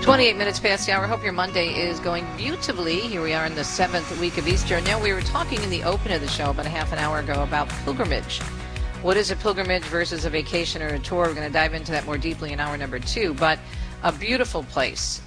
28 minutes past the hour. Hope your Monday is going beautifully. Here we are in the 7th week of Easter. Now, we were talking in the open of the show about a half an hour ago about pilgrimage. What is a pilgrimage versus a vacation or a tour? We're going to dive into that more deeply in hour number 2. But a beautiful place.